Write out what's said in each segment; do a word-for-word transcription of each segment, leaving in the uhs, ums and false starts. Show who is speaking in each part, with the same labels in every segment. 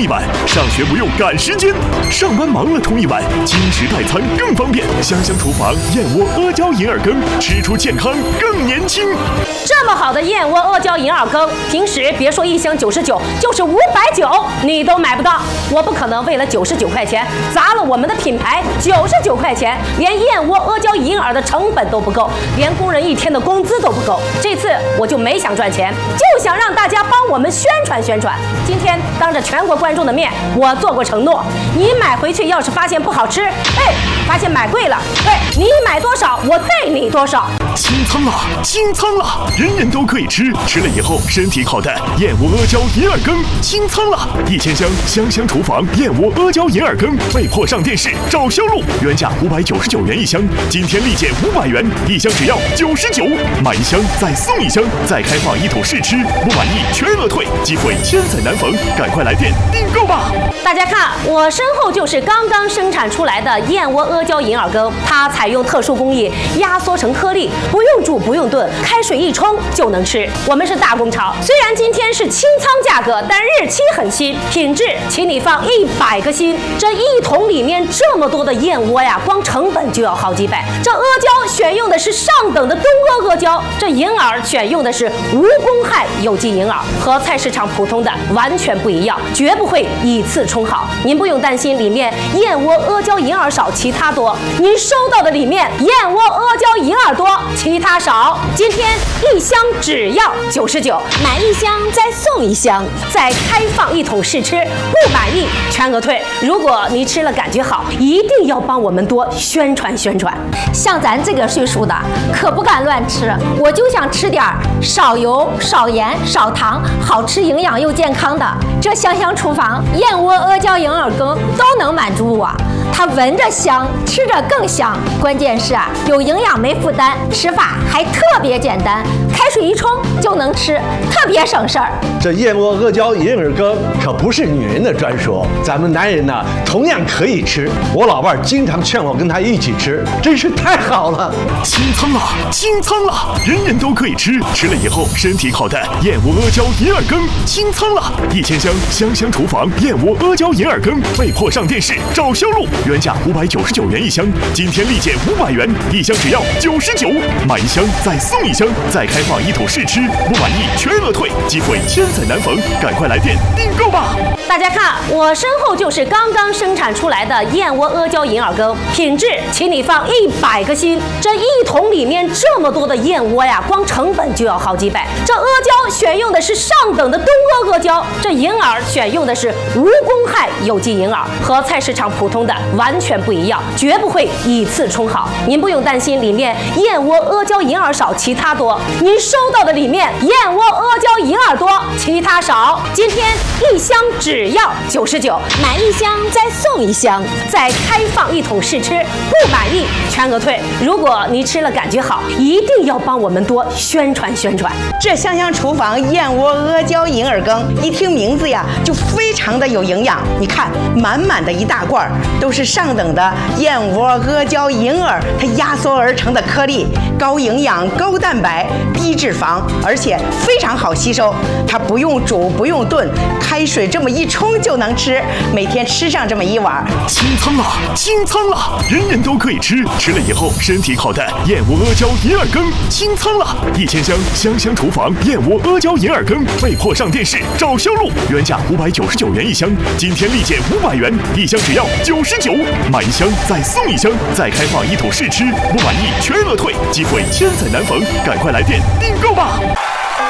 Speaker 1: 一碗，上学不用赶时间，上班忙了冲一碗，轻食代餐更方便。香香厨房燕窝阿胶银耳羹，吃出健康更年轻。
Speaker 2: 这么好的燕窝阿胶银耳羹，平时别说一箱九十九，就是五百九你都买不到。我不可能为了九十九块钱砸了我们的品牌。九十九块钱，连燕窝阿胶银耳的成本都不够，连工人一天的工资都不够。这次我就没想赚钱，就想让大家帮我们宣传宣传。今天当着全国观众的面，我做过承诺，你买回去要是发现不好吃，哎，发现买贵了，哎，你买多少我带你多少。
Speaker 1: 清仓啦，清仓啦，人人都可以吃，吃了以后身体好的燕窝阿胶银耳羹清仓啦！一千箱香香厨房燕窝阿胶银耳羹被迫上电视找销路，原价五百九十九元一箱，今天立减五百元，一箱只要九十九，买一箱再送一箱，再开放一桶试吃，不满意全额退，机会千载难逢，赶快来电订购吧！
Speaker 2: 大家看，我身后就是刚刚生产出来的燕窝阿胶银耳羹，它采用特殊工艺压缩成颗粒，不用煮不用炖，开水一冲就能吃。我们是大工厂，虽然今天是清仓价格，但日期很新，品质请你放一百个心。这一桶里面这么多的燕窝呀，光成本就要好几百。这阿胶选用的是上等的东阿阿胶，这银耳选用的是无公害有机银耳，和菜市场普通的完全不一样，绝不会以次充好。您不用担心里面燕窝阿胶银耳少，其他多。您收到的里面燕窝阿胶银耳多，其他少。今天一箱只要九十九，买一箱再送一箱，再开放一桶试吃，不满意全额退。如果你吃了感觉好，一定要帮我们多宣传宣传。
Speaker 3: 像咱这个岁数的，可不敢乱吃，我就想吃点少油、少盐、少糖，好吃、营养又健康的。这香香厨房燕窝阿胶银耳羹都能满足我。它闻着香，吃着更香，关键是啊，有营养没负担，吃法还特别简单，开水一冲就能吃，特别省事儿。
Speaker 4: 这燕窝阿胶银耳羹可不是女人的专属，咱们男人呢同样可以吃。我老伴儿经常劝我跟他一起吃，真是太好了。
Speaker 1: 清仓啦，清仓啦，人人都可以吃，吃了以后身体好的燕窝阿胶银耳羹清仓啦！一千箱香香厨房燕窝阿胶银耳羹被迫上电视找销路，原价五百九十九元一箱，今天立减五百元，一箱只要九十九，买一箱再送一箱，再开放一桶试吃，不满意全额退，机会千载难逢，赶快来电订购吧！
Speaker 2: 大家看，我身后就是刚刚生产出来的燕窝阿胶银耳羹，品质请你放一百个心。这一桶里面这么多的燕窝呀，光成本就要好几百。这阿胶选用的是上等的东阿阿胶，这银耳选用的是无公害有机银耳，和菜市场普通的完全不一样，绝不会以次充好。您不用担心里面燕窝阿胶银耳少，其他多。您收到的里面燕窝阿胶银耳多，其他少。今天一箱只要九十九，买一箱再送一箱，再开放一桶试吃，不满意全额退。如果你吃了感觉好，一定要帮我们多宣传宣传。
Speaker 5: 这香香厨房燕窝阿胶银耳羹，一听名字呀就非常的有营养。你看，满满的一大罐都是上等的燕窝阿胶银耳，它压缩而成的颗粒，高营养、高蛋白、低脂肪，而且非常好吸收。它不用煮不用炖，开水这么一冲就能吃，每天吃上这么一碗。
Speaker 1: 清仓啦，清仓啦，人人都可以吃，吃了以后身体好的燕窝阿胶银耳羹清仓啦！一千箱香香厨房燕窝阿胶银耳羹被迫上电视找销路，原价五百九十九元一箱，今天立减五百元，一箱只要九十九，买一箱再送一箱，再开放一桶试吃，不满意全额退，机会千载难逢，赶快来电订购吧！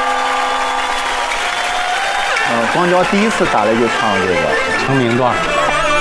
Speaker 6: 呃，光娇第一次打来就唱了这个成名段。